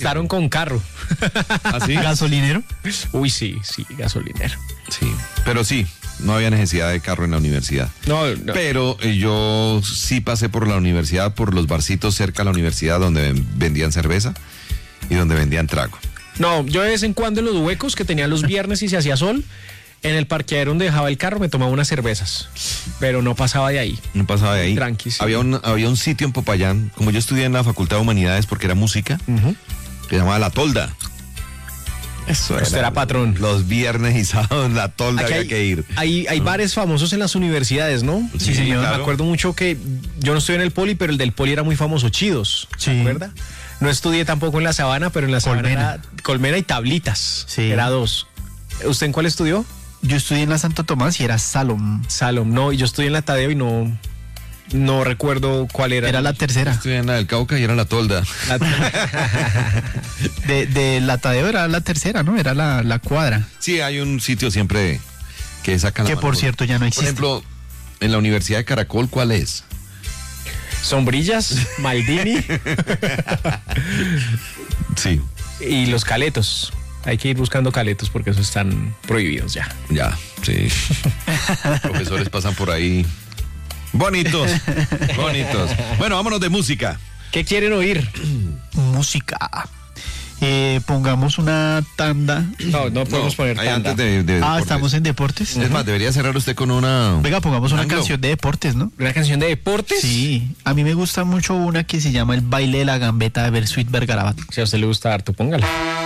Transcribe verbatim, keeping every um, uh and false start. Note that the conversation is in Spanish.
conectaron con carro. ¿Ah, sí? ¿Gasolinero? Uy, sí, sí, gasolinero. Sí, pero sí, no había necesidad de carro en la universidad. No, no. Pero eh, yo sí pasé por la universidad, por los barcitos cerca de la universidad donde vendían cerveza y donde vendían trago. No, yo de vez en cuando en los huecos que tenía los viernes y se hacía sol, en el parqueadero donde dejaba el carro me tomaba unas cervezas, pero no pasaba de ahí. No pasaba de ahí. Tranqui, sí. Había un, había un sitio en Popayán, como yo estudié en la Facultad de Humanidades porque era música, Uh-huh. que se llamaba La Tolda. Eso Usted era patrón. Los viernes y sábados en La Tolda Aquí había hay, que ir. hay, hay bares famosos en las universidades, ¿no? Sí, señor. Me Claro. acuerdo mucho que yo no estoy en el Poli, pero el del Poli era muy famoso, Chidos. ¿Se Sí. acuerda? No estudié tampoco en la Sabana, pero en la Sabana Colmena. era Colmena y Tablitas. Sí. Era dos. ¿Usted en cuál estudió? Yo estudié en la Santo Tomás y era Salom. Salom. No, y yo estudié en la Tadeo y no, no recuerdo cuál era. Era la tercera. Estudié en la del Cauca y era La Tolda. La- De, de la Tadeo era la tercera, ¿no? Era la, la cuadra. Sí, hay un sitio siempre que sacan la Que por mano. cierto ya no Por existe. ejemplo, en la Universidad de Caracol, ¿cuál es? Sombrillas, Maldini Sí, y los caletos. Hay que ir buscando caletos porque esos están prohibidos ya. ya, sí. Profesores pasan por ahí. Bonitos, bonitos. Bueno, vámonos de música. ¿Qué quieren oír? Música. Eh, pongamos una tanda. No, no podemos No, poner ahí tanda. antes de, de Ah, deportes. estamos en deportes. Es más, debería cerrar usted con una... Venga, pongamos una Anglo. canción de deportes, ¿no? ¿Una canción de deportes? Sí, a mí me gusta mucho una que se llama El baile de la gambeta de Bersuit Vergarabat. Si a usted le gusta harto, póngala.